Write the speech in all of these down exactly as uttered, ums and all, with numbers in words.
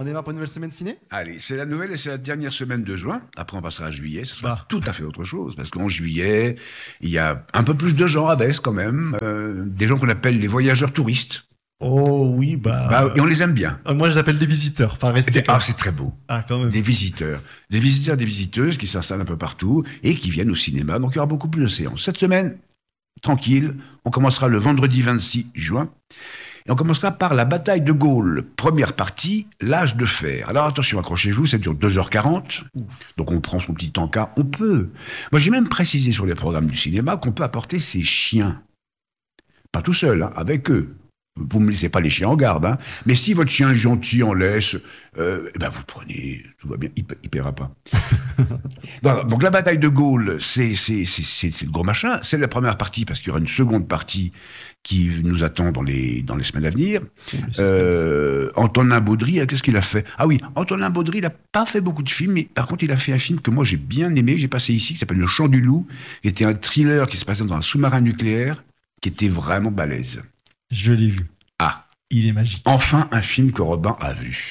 démarre pour une nouvelle semaine ciné ? Allez, c'est la nouvelle et c'est la dernière semaine de juin. Après, on passera à juillet. Ce sera Bah. tout à fait autre chose. Parce qu'en juillet, il y a un peu plus de gens à Besse quand même. Euh, des gens qu'on appelle les voyageurs touristes. Oh oui, bah... bah et on les aime bien. Euh, moi, je les appelle des visiteurs, pas rester. Ah, c'est très beau. Ah, quand même. Des visiteurs. Des visiteurs, des visiteuses qui s'installent un peu partout et qui viennent au cinéma. Donc, il y aura beaucoup plus de séances. Cette semaine, tranquille, on commencera le vendredi vingt-six juin. Et on commencera par la bataille de Gaulle. Première partie, l'âge de fer. Alors attention, accrochez-vous, ça dure deux heures quarante. Ouf. Donc on prend son petit encas, on peut. Moi, j'ai même précisé sur les programmes du cinéma qu'on peut apporter ses chiens. Pas tout seul, hein, avec eux. Vous ne me laissez pas les chiens en garde, hein. Mais si votre chien est gentil, en laisse, euh, eh ben vous le prenez, tout va bien, il ne paiera pas. donc, donc la bataille de Gaulle, c'est, c'est, c'est, c'est, c'est le gros machin. C'est la première partie, parce qu'il y aura une seconde partie qui nous attend dans les, dans les semaines à venir. Euh, Antonin Baudry, qu'est-ce qu'il a fait ? Ah oui, Antonin Baudry, il n'a pas fait beaucoup de films, mais par contre, il a fait un film que moi j'ai bien aimé, j'ai passé ici, qui s'appelle Le Chant du Loup, qui était un thriller qui se passait dans un sous-marin nucléaire, qui était vraiment balèze. Je l'ai vu. Ah. Il est magique. Enfin, un film que Robin a vu.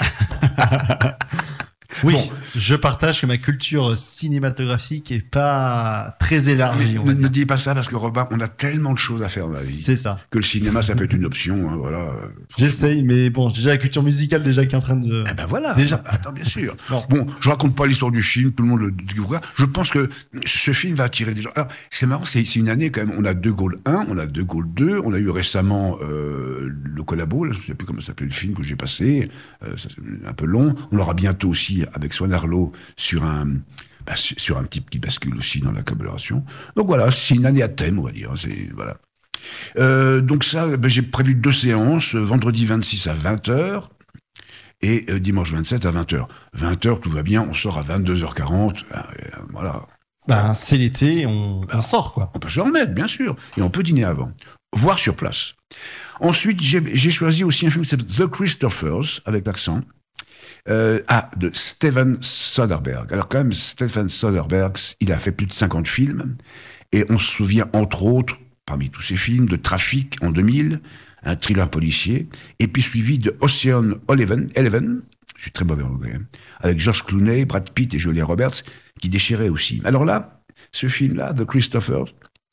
Oui, bon. Je partage que ma culture cinématographique est pas très élargie. Ne, ne dis pas ça parce que Robin, on a tellement de choses à faire dans la vie. C'est ça. Que le cinéma, ça peut être une option. Hein, voilà. J'essaye, mais bon, j'ai déjà la culture musicale déjà qui est en train de. Eh ben voilà. Déjà. Attends, bien sûr. Non. Bon, je raconte pas l'histoire du film, tout le monde le découvrira. Je pense que ce film va attirer des gens. Alors, c'est marrant, c'est, c'est une année quand même. On a De Gaulle un, on a De Gaulle deux, on a eu récemment euh, le collabo, là, je ne sais plus comment s'appelait le film que j'ai passé, euh, c'est un peu long. On aura bientôt aussi avec Swan Arlo sur un, bah, sur un type qui bascule aussi dans la collaboration. Donc voilà, c'est une année à thème, on va dire. C'est, voilà. Euh, donc ça, bah, j'ai prévu deux séances, vendredi vingt-six à vingt heures et euh, dimanche vingt-sept à vingt heures. vingt heures, tout va bien, on sort à vingt-deux heures quarante. Euh, voilà. Bah, c'est l'été, on, bah, on sort, quoi. On peut se remettre, bien sûr. Et on peut dîner avant, voire sur place. Ensuite, j'ai, j'ai choisi aussi un film qui s'appelle The Christophers, avec l'accent. Euh, ah, de Steven Soderbergh. Alors quand même, Steven Soderbergh, il a fait plus de cinquante films, et on se souvient entre autres, parmi tous ces films, de Trafic en deux mille, un thriller policier, et puis suivi de Ocean Eleven, Eleven, je suis très mauvais en anglais, hein, avec George Clooney, Brad Pitt et Julia Roberts, qui déchiraient aussi. Alors là, ce film-là, The Christophers,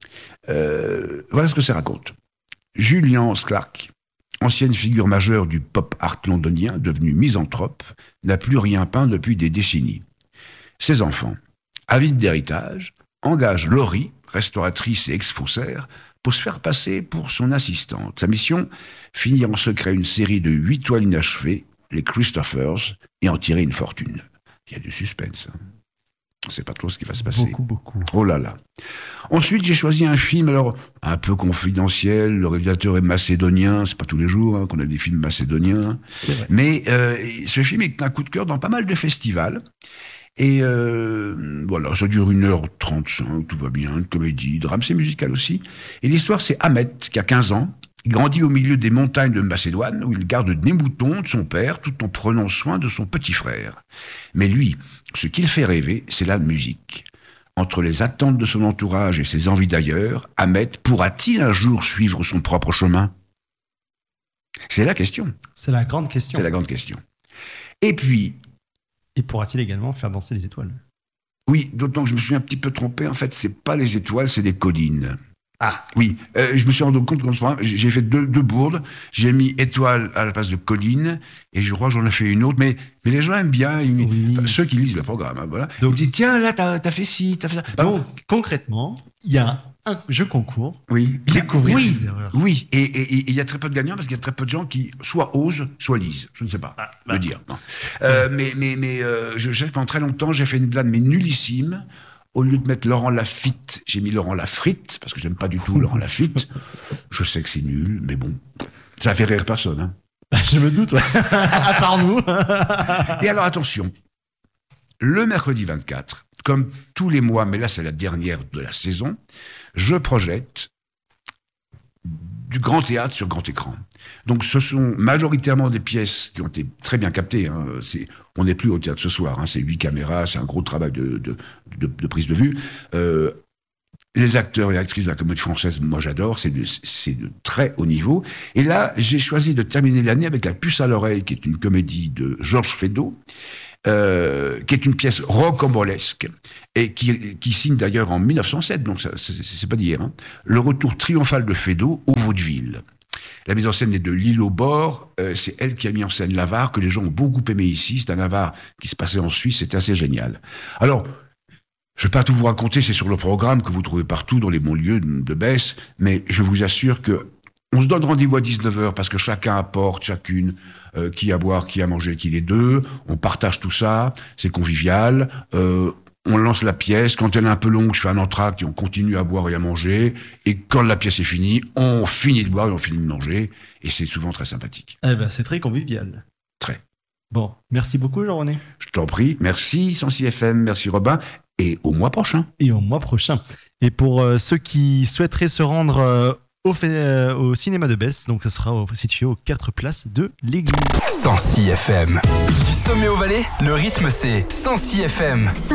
euh, voilà ce que ça raconte. Julian Clarke, ancienne figure majeure du pop art londonien, devenu misanthrope, n'a plus rien peint depuis des décennies. Ses enfants, avides d'héritage, engagent Laurie, restauratrice et ex-faussaire, pour se faire passer pour son assistante. Sa mission, finir en secret une série de huit toiles inachevées, les Christophers, et en tirer une fortune. Il y a du suspense. Hein. On ne sait pas trop ce qui va se passer. Beaucoup, beaucoup. Oh là là. Ensuite, j'ai choisi un film, alors, un peu confidentiel. Le réalisateur est macédonien. C'est pas tous les jours hein, qu'on a des films macédoniens. C'est vrai. Mais euh, ce film est un coup de cœur dans pas mal de festivals. Et euh, voilà, ça dure une heure trente-cinq, tout va bien, une comédie, drame, c'est musical aussi. Et l'histoire, c'est Ahmet, qui a quinze ans. Il grandit au milieu des montagnes de Macédoine, où il garde des moutons de son père, tout en prenant soin de son petit frère. Mais lui, ce qui le fait rêver, c'est la musique. Entre les attentes de son entourage et ses envies d'ailleurs, Ahmet pourra-t-il un jour suivre son propre chemin ? C'est la question. C'est la grande question. C'est la grande question. Et puis... Et pourra-t-il également faire danser les étoiles ? Oui, d'autant que je me suis un petit peu trompé. En fait, c'est pas les étoiles, c'est des collines. Ah. Oui, euh, je me suis rendu compte que j'ai fait deux, deux bourdes. J'ai mis étoile à la place de colline, et je crois que j'en ai fait une autre. Mais, mais les gens aiment bien, ils, oui. enfin, ceux qui lisent le programme. Hein, voilà. Donc, ils me disent tiens, là, t'as, t'as fait ci, t'as fait ça. Donc, ah, concrètement, il y a un jeu concours. Oui. Découvrir oui, les erreurs. Oui, et il y a très peu de gagnants parce qu'il y a très peu de gens qui soit osent, soit lisent. Je ne sais pas ah, bah. le dire. Non. Euh, mais mais, mais euh, je sais que pendant très longtemps, j'ai fait une blague, mais nullissime. Au lieu de mettre Laurent Lafitte, j'ai mis Laurent Lafritte, parce que je n'aime pas du tout Laurent Lafitte. Je sais que c'est nul, mais bon, ça fait rire personne. Hein. Je me doute, ouais. À part nous. Et alors, attention, le mercredi vingt-quatre, comme tous les mois, mais là c'est la dernière de la saison, je projette du grand théâtre sur grand écran. Donc ce sont majoritairement des pièces qui ont été très bien captées. Hein. C'est, on n'est plus au théâtre ce soir, hein. C'est huit caméras, c'est un gros travail de, de, de, de prise de vue. Euh, Les acteurs et actrices de la comédie française, moi j'adore, c'est de, c'est de très haut niveau. Et là, j'ai choisi de terminer l'année avec La Puce à l'oreille, qui est une comédie de Georges Feydeau, euh, qui est une pièce rocambolesque, et qui, qui signe d'ailleurs en mille neuf cent sept, donc ça, c'est, c'est pas d'hier, hein, le retour triomphal de Feydeau au vaudeville. La mise en scène est de Lilo Bord, euh, c'est elle qui a mis en scène l'Avare, que les gens ont beaucoup aimé ici. C'est un Avare qui se passait en Suisse, c'était assez génial. Alors, je ne vais pas tout vous raconter, c'est sur le programme que vous trouvez partout dans les bons lieux de, de Besse, mais je vous assure que on se donne rendez-vous à dix-neuf heures parce que chacun apporte, chacune, euh, qui à boire, qui à manger, qui les deux. On partage tout ça, c'est convivial. Euh, on lance la pièce. Quand elle est un peu longue, je fais un entracte et on continue à boire et à manger. Et quand la pièce est finie, on finit de boire et on finit de manger. Et c'est souvent très sympathique. Eh ben, c'est très convivial. Très. Bon, merci beaucoup, Jean-René. Je t'en prie. Merci, cent six F M. Merci, Robin. Et au mois prochain. Et au mois prochain. Et pour euh, ceux qui souhaiteraient se rendre euh, au, fait, euh, au cinéma de Besse, donc ce sera au, situé aux quatre places de l'église. cent six F M. Du sommet au Valais, le rythme c'est cent six F M.